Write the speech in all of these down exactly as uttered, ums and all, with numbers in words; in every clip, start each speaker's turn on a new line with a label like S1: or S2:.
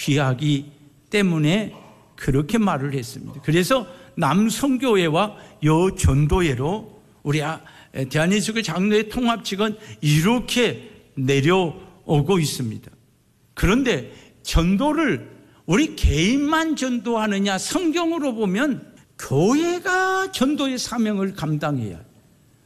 S1: 귀하기 때문에 그렇게 말을 했습니다. 그래서 남성교회와 여전도회로 우리 대한예수교 장로회 통합측은 이렇게 내려오고 있습니다. 그런데 전도를 우리 개인만 전도하느냐? 성경으로 보면 교회가 전도의 사명을 감당해야 해요.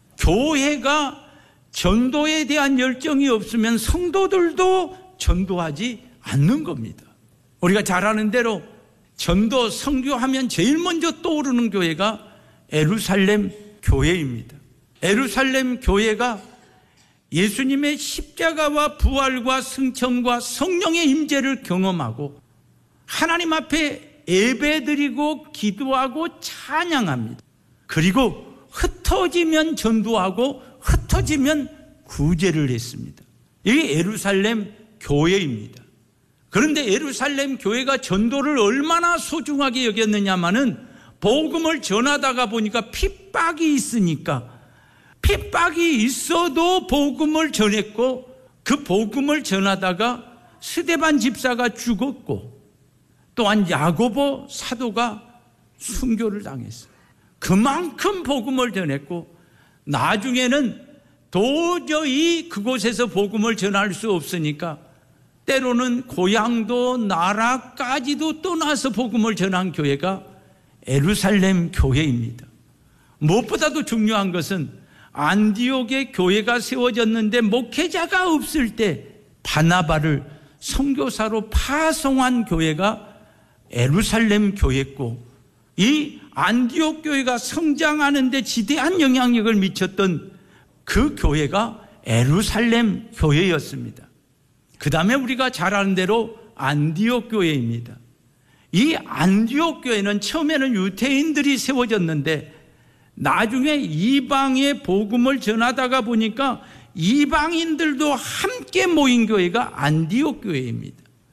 S1: 교회가 전도에 대한 열정이 없으면 성도들도 전도하지 않는 겁니다. 우리가 잘 아는 대로 전도 선교하면 제일 먼저 떠오르는 교회가 예루살렘 교회입니다. 예루살렘 교회가 예수님의 십자가와 부활과 승천과 성령의 임재를 경험하고 하나님 앞에 예배드리고 기도하고 찬양합니다. 그리고 흩어지면 전도하고 흩어지면 구제를 했습니다. 이게 예루살렘 교회입니다. 그런데 예루살렘 교회가 전도를 얼마나 소중하게 여겼느냐마는 복음을 전하다가 보니까 핍박이 있으니까 핍박이 있어도 복음을 전했고 그 복음을 전하다가 스데반 집사가 죽었고 또한 야고보 사도가 순교를 당했어요. 그만큼 복음을 전했고 나중에는 도저히 그곳에서 복음을 전할 수 없으니까 때로는 고향도 나라까지도 떠나서 복음을 전한 교회가 예루살렘 교회입니다. 무엇보다도 중요한 것은 안디옥에 교회가 세워졌는데 목회자가 없을 때 바나바를 선교사로 파송한 교회가 예루살렘 교회였고 이 안디옥 교회가 성장하는 데 지대한 영향력을 미쳤던 그 교회가 예루살렘 교회였습니다. 그 다음에 우리가 잘 아는 대로 안디옥 교회입니다. 이 안디옥 교회는 처음에는 유대인들이 세워졌는데 나중에 이방의 복음을 전하다가 보니까 이방인들도 함께 모인 교회가 안디옥 교회입니다.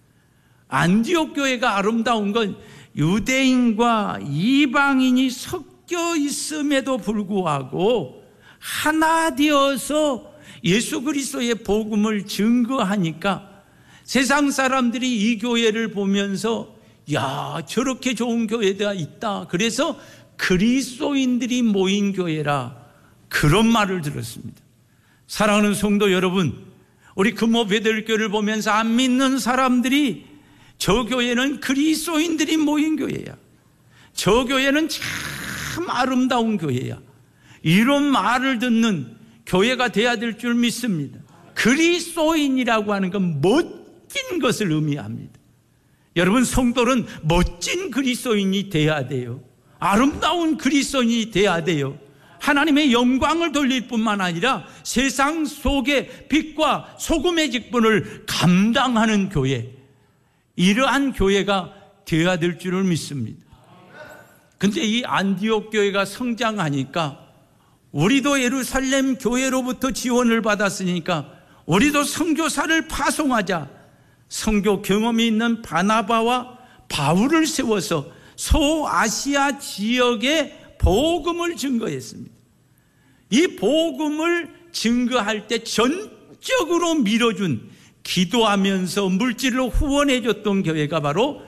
S1: 안디옥 교회가 아름다운 건 유대인과 이방인이 섞여 있음에도 불구하고 하나 되어서 예수 그리스도의 복음을 증거하니까 세상 사람들이 이 교회를 보면서 야, 저렇게 좋은 교회가 있다. 그래서 그리스도인들이 모인 교회라 그런 말을 들었습니다. 사랑하는 성도 여러분, 우리 금호 베들교회를 보면서 안 믿는 사람들이 저 교회는 그리스도인들이 모인 교회야. 저 교회는 참 아름다운 교회야. 이런 말을 듣는 교회가 돼야 될 줄 믿습니다. 그리스도인이라고 하는 건 멋진 것을 의미합니다. 여러분, 성도는 멋진 그리스도인이 돼야 돼요. 아름다운 그리스도인이 돼야 돼요. 하나님의 영광을 돌릴 뿐만 아니라 세상 속의 빛과 소금의 직분을 감당하는 교회, 이러한 교회가 되어야 될 줄을 믿습니다. 근데 이 안디옥 교회가 성장하니까 우리도 예루살렘 교회로부터 지원을 받았으니까 우리도 선교사를 파송하자. 선교 경험이 있는 바나바와 바울을 세워서 소아시아 지역에 복음을 증거했습니다. 이 복음을 증거할 때 전적으로 밀어준, 기도하면서 물질로 후원해 줬던 교회가 바로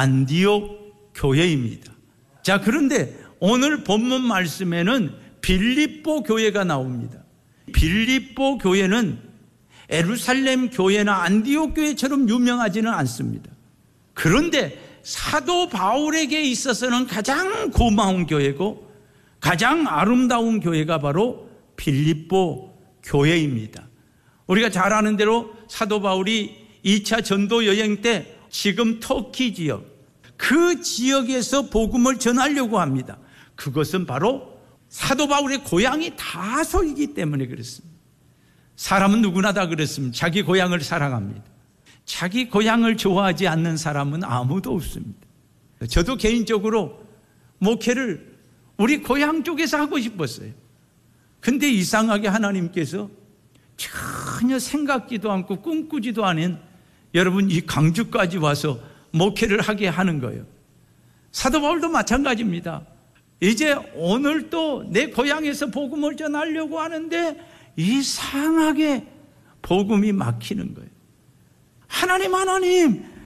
S1: 안디옥 교회입니다. 자, 그런데 오늘 본문 말씀에는 빌립보 교회가 나옵니다. 빌립보 교회는 예루살렘 교회나 안디옥 교회처럼 유명하지는 않습니다. 그런데 사도 바울에게 있어서는 가장 고마운 교회고 가장 아름다운 교회가 바로 빌립보 교회입니다. 우리가 잘 아는 대로 사도 바울이 이 차 전도 여행 때 지금 터키 지역, 그 지역에서 복음을 전하려고 합니다. 그것은 바로 사도 바울의 고향이 다소이기 때문에 그렇습니다. 사람은 누구나 다 그렇습니다. 자기 고향을 사랑합니다. 자기 고향을 좋아하지 않는 사람은 아무도 없습니다. 저도 개인적으로 목회를 우리 고향 쪽에서 하고 싶었어요. 근데 이상하게 하나님께서 전혀 생각지도 않고 꿈꾸지도 않은 여러분 이 강주까지 와서 목회를 하게 하는 거예요. 사도 바울도 마찬가지입니다. 이제 오늘 또 내 고향에서 복음을 전하려고 하는데 이상하게 복음이 막히는 거예요. 하나님 하나님